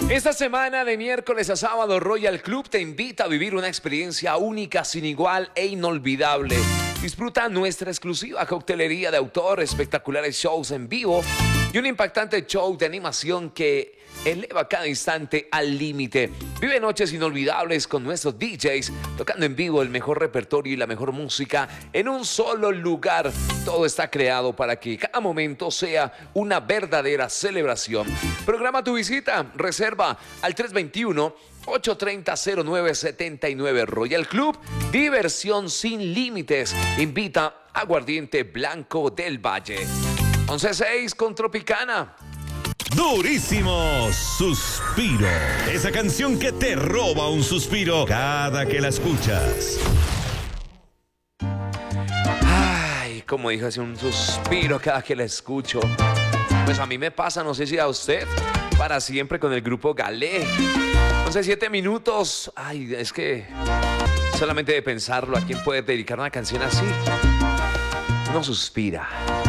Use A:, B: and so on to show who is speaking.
A: Esta semana de miércoles a sábado, Royal Club te invita a vivir una experiencia única, sin igual e inolvidable. Disfruta nuestra exclusiva coctelería de autor, espectaculares shows en vivo y un impactante show de animación que eleva cada instante al límite. Vive noches inolvidables con nuestros DJs, tocando en vivo el mejor repertorio y la mejor música en un solo lugar. Todo está creado para que cada momento sea una verdadera celebración. Programa tu visita, reserva al 321-830-0979. Royal Club, diversión sin límites. Invita a Aguardiente Blanco del Valle. 11:06 con Tropicana.
B: Durísimo Suspiro. Esa canción que te roba un suspiro cada que la escuchas.
A: Ay, como dijo, hace un suspiro cada que la escucho. Pues a mí me pasa, no sé si a usted, para siempre con el grupo Galé. 11:07 minutos. Ay, es que solamente de pensarlo, ¿a quién puede dedicar una canción así? Uno suspira.